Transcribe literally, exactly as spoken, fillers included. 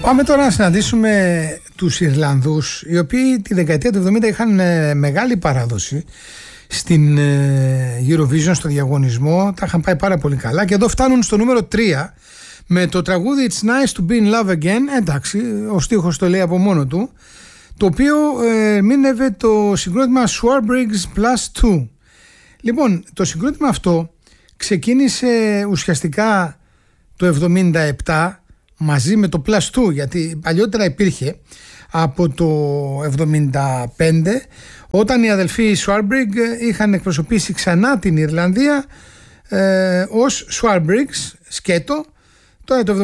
Πάμε τώρα να συναντήσουμε τους Ιρλανδούς, οι οποίοι τη δεκαετία του εβδομήντα είχαν μεγάλη παράδοση στην Eurovision, στο διαγωνισμό. Τα είχαν πάει πάρα πολύ καλά και εδώ φτάνουν στο νούμερο τρία με το τραγούδι It's Nice to Be in Love Again. Εντάξει, ο στίχος το λέει από μόνο του, το οποίο ε, μείνευε το συγκρότημα Swarbriggs Plus δύο. Λοιπόν, το συγκρότημα αυτό ξεκίνησε ουσιαστικά το εβδομήντα επτά μαζί με το Plus δύο, γιατί παλιότερα υπήρχε από το εβδομήντα πέντε, όταν οι αδελφοί Swarbriggs είχαν εκπροσωπήσει ξανά την Ιρλανδία ε, ως Swarbriggs σκέτο. Τώρα το